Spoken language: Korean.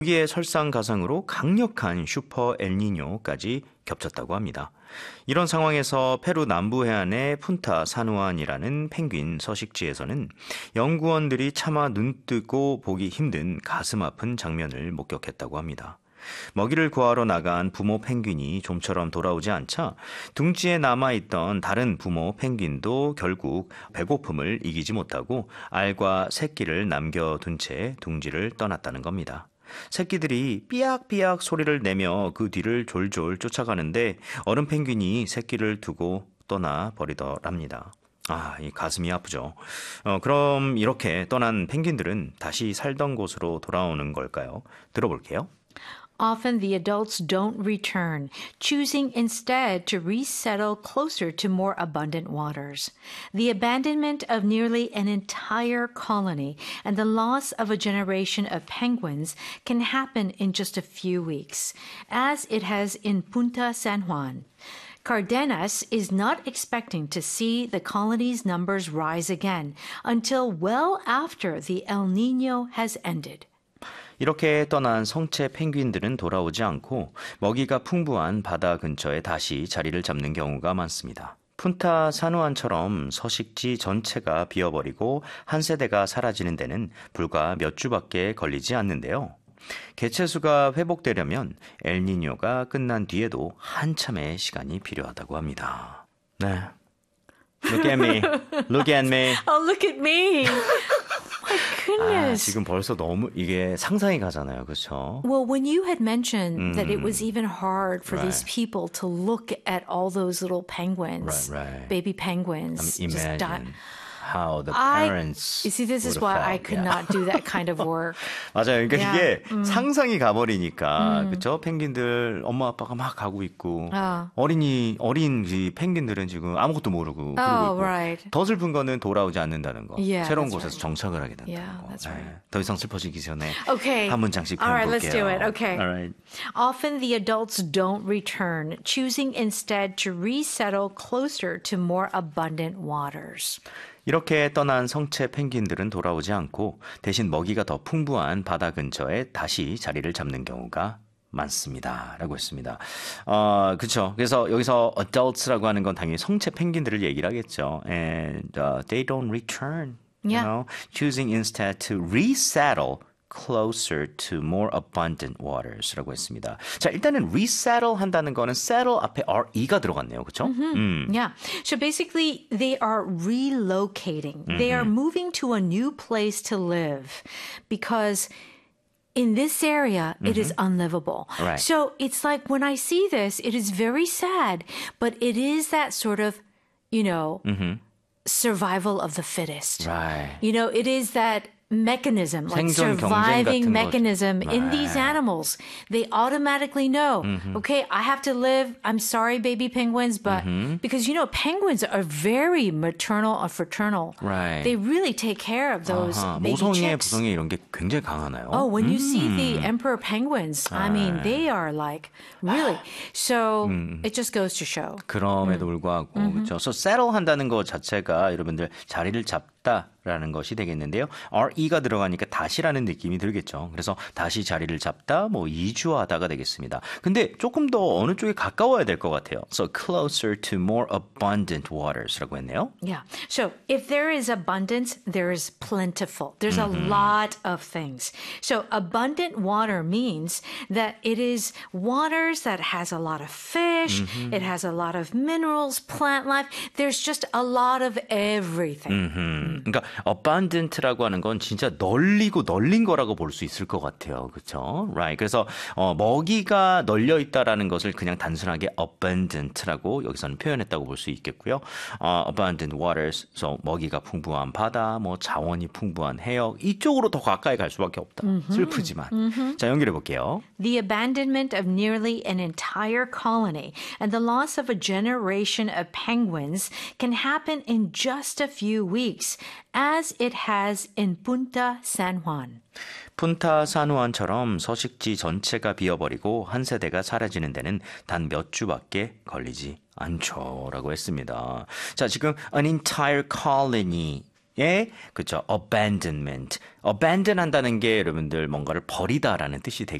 여기에 설상가상으로 강력한 슈퍼 엘니뇨까지 겹쳤다고 합니다. 이런 상황에서 페루 남부 해안의 푼타 사누안이라는 펭귄 서식지에서는 연구원들이 차마 눈뜨고 보기 힘든 가슴 아픈 장면을 목격했다고 합니다. 먹이를 구하러 나간 부모 펭귄이 좀처럼 돌아오지 않자 둥지에 남아있던 다른 부모 펭귄도 결국 배고픔을 이기지 못하고 알과 새끼를 남겨둔 채 둥지를 떠났다는 겁니다. 새끼들이 삐약삐약 소리를 내며 그 뒤를 졸졸 쫓아가는데 어른 펭귄이 새끼를 두고 떠나 버리더랍니다. 이 가슴이 아프죠. 그럼 이렇게 떠난 펭귄들은 다시 살던 곳으로 돌아오는 걸까요? 들어볼게요. Often the adults don't return, choosing instead to resettle closer to more abundant waters. The abandonment of nearly an entire colony and the loss of a generation of penguins can happen in just a few weeks, as it has in Punta San Juan. Cardenas is not expecting to see the colony's numbers rise again until well after the El Niño has ended. 이렇게 떠난 성체 펭귄들은 돌아오지 않고 먹이가 풍부한 바다 근처에 다시 자리를 잡는 경우가 많습니다. 푼타 사누안처럼 서식지 전체가 비어버리고 한 세대가 사라지는 데는 불과 몇 주밖에 걸리지 않는데요. 개체수가 회복되려면 엘니뇨가 끝난 뒤에도 한참의 시간이 필요하다고 합니다. 네. Look at me. Look at me. Oh, look at me. My goodness. 지금 벌써 너무 이게 상상이 가잖아요. 그렇죠? Well, when you had mentioned that it was even hard for Right. these people to look at all those little penguins, Right. baby penguins, just die. Imagine how the parents You see, this is would why have I felt. could Yeah. not do that kind of work. 맞아요. 그러니까 Yeah. 이게 상상이 가버리니까 그렇죠? 펭귄들 엄마 아빠가 막 가고 있고 어린 이 펭귄들은 지금 아무것도 모르고 그러고 있고 right. 더 슬픈 거는 돌아오지 않는다는 거. Yeah, 새로운 that's 곳에서 right. 정착을 하게 된다는 Yeah, 거. that's right. 더 이상 슬퍼지기 전에 Okay. 한 문장씩 All right, 표현볼게요. let's do it. Okay. All right. Often the adults don't return, choosing instead to resettle closer to more abundant waters. 이렇게 떠난 성체 펭귄들은 돌아오지 않고 대신 먹이가 더 풍부한 바다 근처에 다시 자리를 잡는 경우가 많습니다. 라고 했습니다. 그렇죠. 그래서 여기서 adults라고 하는 건 당연히 성체 펭귄들을 얘기를 하겠죠. And they don't return. Yeah. You know, choosing instead to resettle closer to more abundant waters라고 했습니다. 자, 일단은 resettle 한다는 거는 settle 앞에 re가 들어갔네요. 그렇죠? Yeah. So basically, they are relocating. They are moving to a new place to live because in this area, it is unlivable. Right. So it's like when I see this, it is very sad, but it is that sort of, survival of the fittest. Right. It is that mechanism, like 생존 경쟁 surviving 같은 mechanism 거죠. in these animals. They automatically know, okay, I have to live. I'm sorry, baby penguins, but because, penguins are very maternal or fraternal. Right. They really take care of those baby 모성애, chicks. 부성애 이런 게 굉장히 강하나요? Oh, when you see the emperor penguins, I mean, they are like, really. So it just goes to show. 그럼에도 불구하고 그렇죠. So settle 한다는 것 자체가 여러분들 자리를 잡다라는 것이 되겠는데요. re가 들어가니까 다시라는 느낌이 들겠죠. 그래서 다시 자리를 잡다, 이주하다가 되겠습니다. 근데 조금 더 어느 쪽에 가까워야 될 것 같아요. So closer to more abundant waters라고 했네요. Yeah. So if there is abundance, there is plentiful. There's a lot of things. So abundant water means that it is waters that has a lot of fish, it has a lot of minerals, plant life. There's just a lot of everything. 그러니까 abundant라고 하는 건 진짜 널리고 널린 거라고 볼 수 있을 것 같아요. 그렇죠? Right. 그래서 먹이가 널려 있다라는 것을 그냥 단순하게 abundant라고 여기서는 표현했다고 볼 수 있겠고요. abundant waters, so 먹이가 풍부한 바다, 자원이 풍부한 해역 이쪽으로 더 가까이 갈 수밖에 없다. 슬프지만. 자, 연결해 볼게요. The abandonment of nearly an entire colony and the loss of a generation of penguins can happen in just a few weeks, as it has in Punta San Juan. 푼타 사누안처럼 서식지 전체가 비어버리고 한 세대가 사라지는 데는 단 몇 주밖에 걸리지 않죠. 라고 했습니다. 자, 지금 an entire colony 예, 그쵸. abandonment. abandon 한다는 게 여러분들 뭔가를 버리다라는 뜻이